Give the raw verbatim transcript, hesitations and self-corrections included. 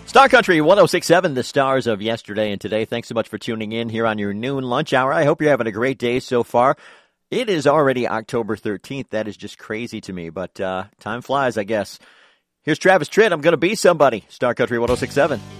Star Country one oh six point seven, the stars of yesterday and today. Thanks so much for tuning in here on your noon lunch hour. I hope you're having a great day so far. It is already October thirteenth. That is just crazy to me, but uh, time flies, I guess. Here's Travis Tritt. I'm going to be somebody. Star Country one oh six point seven.